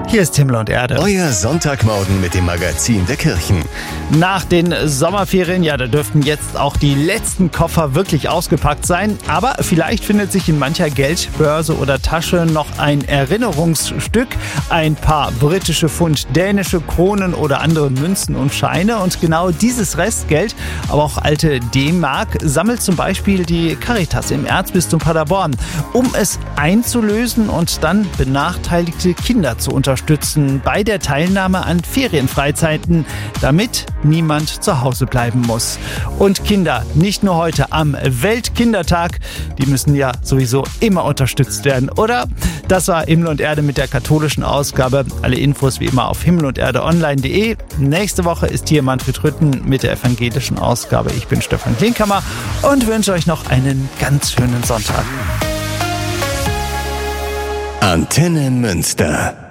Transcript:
Hier ist Himmel und Erde. Euer Sonntagmorgen mit dem Magazin der Kirchen. Nach den Sommerferien, da dürften jetzt auch die letzten Koffer wirklich ausgepackt sein. Aber vielleicht findet sich in mancher Geldbörse oder Tasche noch ein Erinnerungsstück. Ein paar britische Pfund, dänische Kronen oder andere Münzen und Scheine. Und genau dieses Restgeld, aber auch alte D-Mark, sammelt zum Beispiel die Caritas im Erzbistum Paderborn, um es einzulösen und dann benachteiligte Kinder zu unterstützen bei der Teilnahme an Ferienfreizeiten, damit niemand zu Hause bleiben muss. Und Kinder, nicht nur heute am Weltkindertag, die müssen ja sowieso immer unterstützt werden, oder? Das war Himmel und Erde mit der katholischen Ausgabe. Alle Infos wie immer auf himmelunderdeonline.de. Nächste Woche ist hier Manfred Rütten mit der evangelischen Ausgabe. Ich bin Stefan Klinkhammer und wünsche euch noch einen ganz schönen Sonntag. Antenne Münster.